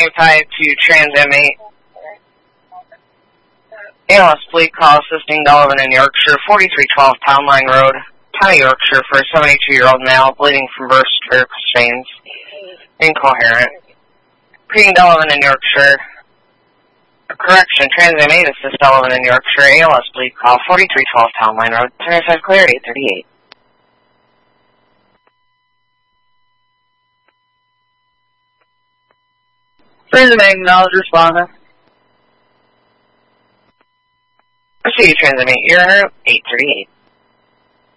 5 to Trans M8. ALS bleed call assisting Delavan in Yorkshire, 4312 Town Line Road, Town of Yorkshire, for a 72-year-old male bleeding from burst varicose veins. Incoherent. Treating Delavan in Yorkshire. Correction, Trans M8 assist Delavan in Yorkshire, ALS bleed call, 4312 Town Line Road, 1005 clear, 838. Trans M8, acknowledge responder. Proceed to Trans M8, you're 838.